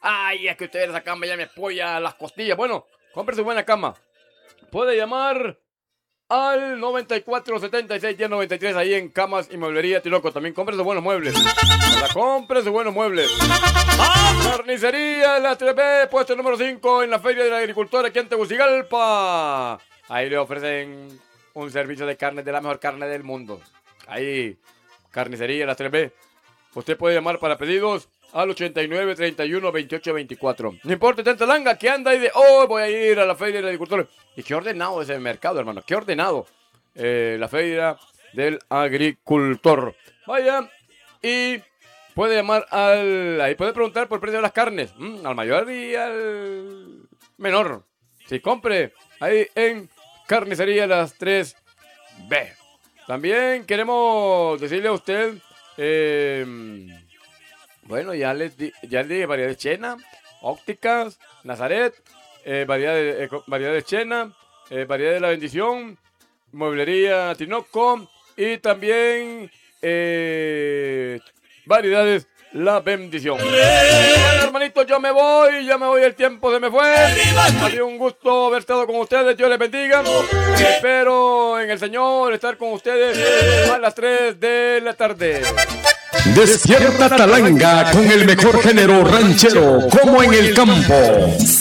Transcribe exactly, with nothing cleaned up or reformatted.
Ay, es que ustedes esa cama ya me apoya las costillas. Bueno, compre su buena cama. Puede llamar al noventa y cuatro, setenta y seis, diez, noventa y tres ahí en Camas y Mueblería Tinoco. También compre sus buenos muebles. La compre sus buenos muebles. Carnicería La tres B, puesto número cinco en la Feria del Agricultor aquí en Tegucigalpa. Ahí le ofrecen un servicio de carne de la mejor carne del mundo. Ahí, Carnicería La tres B. Usted puede llamar para pedidos al ochenta y nueve, treinta y uno, veintiocho, veinticuatro. No importa, tanta langa que anda ahí de hoy oh, voy a ir a la Feria del Agricultor. Y qué ordenado es el mercado, hermano. Qué ordenado. Eh, la Feria del Agricultor. Vaya y puede llamar al... Ahí puede preguntar por el precio de las carnes. Mm, al mayor y al menor. Si compre ahí en Carnicería Las tres B. También queremos decirle a usted... Eh, bueno, ya les di, ya les di variedades Chena, ópticas, Nazaret, eh, variedades, eh, variedades Chena, eh, variedades de la bendición, mueblería Tinoco y también eh, variedades La Bendición. Bueno, hermanito, yo me voy, ya me voy, el tiempo se me fue. Ha sido un gusto haber estado con ustedes, Dios les bendiga. Espero en el Señor estar con ustedes a las tres de la tarde. Despierta Talanga con el mejor género ranchero, como en el campo.